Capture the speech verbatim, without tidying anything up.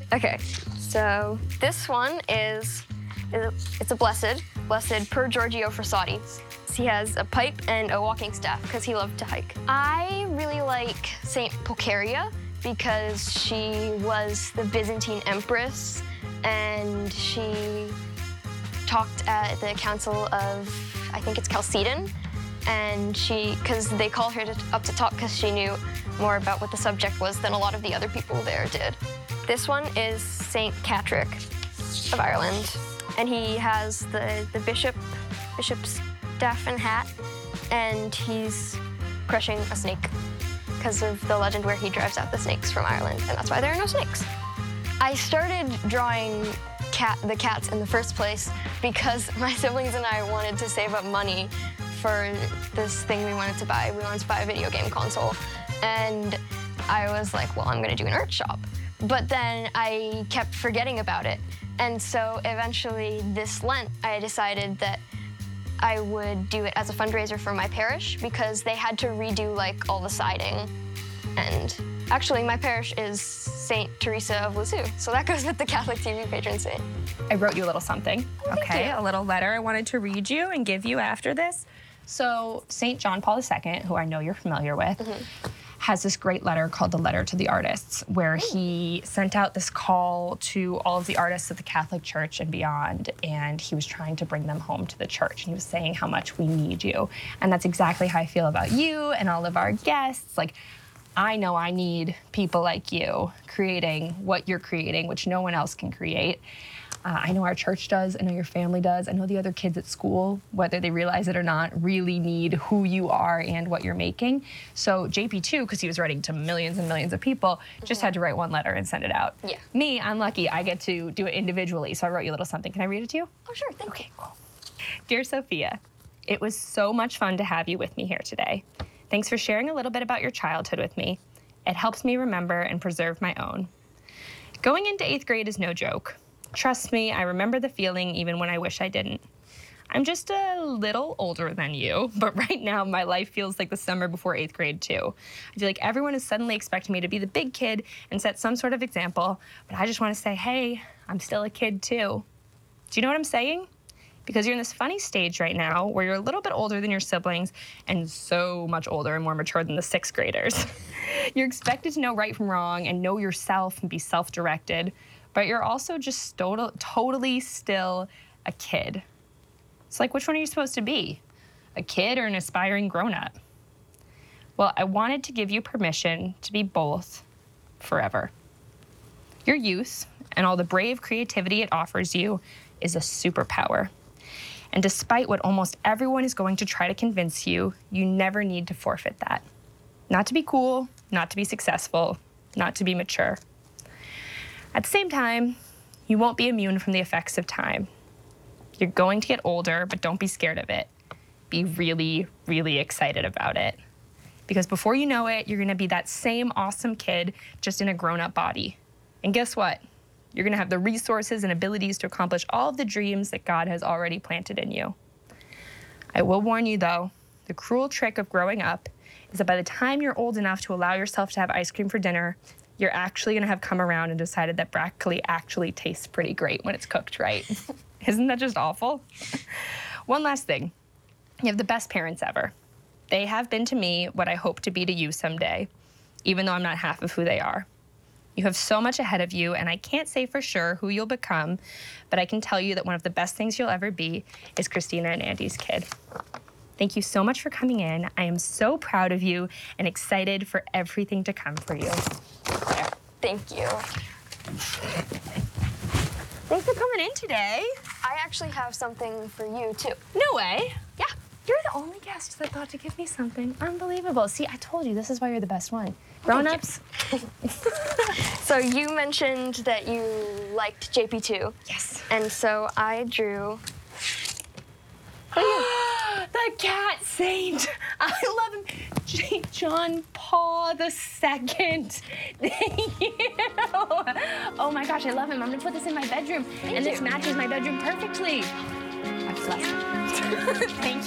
Okay, so this one is, it's a blessed, blessed per Giorgio Frassati. He has a pipe and a walking staff because he loved to hike. I really like Saint Pulcheria because she was the Byzantine empress and she talked at the Council of, I think it's Chalcedon, and she, because they called her to, up to talk because she knew more about what the subject was than a lot of the other people there did. This one is Saint Catrick of Ireland, and he has the, the bishop, bishop's staff and hat, and he's crushing a snake because of the legend where he drives out the snakes from Ireland, and that's why there are no snakes. I started drawing cat, the cats in the first place because my siblings and I wanted to save up money for this thing we wanted to buy. We wanted to buy a video game console, and I was like, well, I'm gonna do an art shop. But then I kept forgetting about it, and so eventually this Lent, I decided that I would do it as a fundraiser for my parish because they had to redo like all the siding. And actually my parish is Saint Teresa of Lisieux, so that goes with the Catholic T V patron saint. I wrote you a little something, oh, okay? A little letter I wanted to read you and give you after this. So Saint John Paul the Second, who I know you're familiar with, mm-hmm. has this great letter called the Letter to the Artists, where he sent out this call to all of the artists of the Catholic Church and beyond, and he was trying to bring them home to the church, and he was saying how much we need you. And that's exactly how I feel about you and all of our guests. Like, I know I need people like you creating what you're creating, which no one else can create. Uh, I know our church does, I know your family does, I know the other kids at school, whether they realize it or not, really need who you are and what you're making. So J P two, because he was writing to millions and millions of people, just mm-hmm. had to write one letter and send it out. Yeah. Me, I'm lucky, I get to do it individually, so I wrote you a little something. Can I read it to you? Oh, sure, thank Okay, cool. Dear Sophia, it was so much fun to have you with me here today. Thanks for sharing a little bit about your childhood with me. It helps me remember and preserve my own. Going into eighth grade is no joke. Trust me, I remember the feeling even when I wish I didn't. I'm just a little older than you, but right now my life feels like the summer before eighth grade too. I feel like everyone is suddenly expecting me to be the big kid and set some sort of example, but I just want to say, hey, I'm still a kid too. Do you know what I'm saying? Because you're in this funny stage right now where you're a little bit older than your siblings and so much older and more mature than the sixth graders. You're expected to know right from wrong and know yourself and be self-directed, but you're also just total, totally still a kid. It's like, which one are you supposed to be? A kid or an aspiring grown-up? Well, I wanted to give you permission to be both forever. Your youth and all the brave creativity it offers you is a superpower. And despite what almost everyone is going to try to convince you, you never need to forfeit that. Not to be cool, not to be successful, not to be mature. At the same time, you won't be immune from the effects of time. You're going to get older, but don't be scared of it. Be really, really excited about it. Because before you know it, you're gonna be that same awesome kid, just in a grown-up body. And guess what? You're gonna have the resources and abilities to accomplish all of the dreams that God has already planted in you. I will warn you though, the cruel trick of growing up is that by the time you're old enough to allow yourself to have ice cream for dinner, you're actually gonna have come around and decided that broccoli actually tastes pretty great when it's cooked right. Isn't that just awful? One last thing, you have the best parents ever. They have been to me what I hope to be to you someday, even though I'm not half of who they are. You have so much ahead of you, and I can't say for sure who you'll become, but I can tell you that one of the best things you'll ever be is Christina and Andy's kid. Thank you so much for coming in. I am so proud of you and excited for everything to come for you. There. Thank you. Thanks for coming in today. I actually have something for you, too. No way. Yeah. You're the only guest that thought to give me something. Unbelievable. See, I told you, this is why you're the best one. Grown-ups. So you mentioned that you liked J P two. Yes. And so I drew... The cat saint. I love him. J. John Paul the Second. Thank you. Oh my gosh, I love him. I'm gonna put this in my bedroom. Thank and you. This matches my bedroom perfectly. Much less. Thank you.